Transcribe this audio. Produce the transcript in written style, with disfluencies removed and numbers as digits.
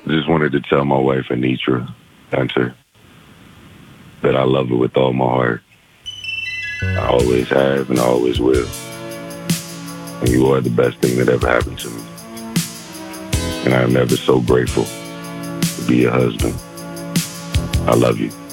I just wanted to tell my wife, Anitra Hunter, that I love her with all my heart. I always have and I always will. And you are the best thing that ever happened to me. And I'm never so grateful to be your husband. I love you.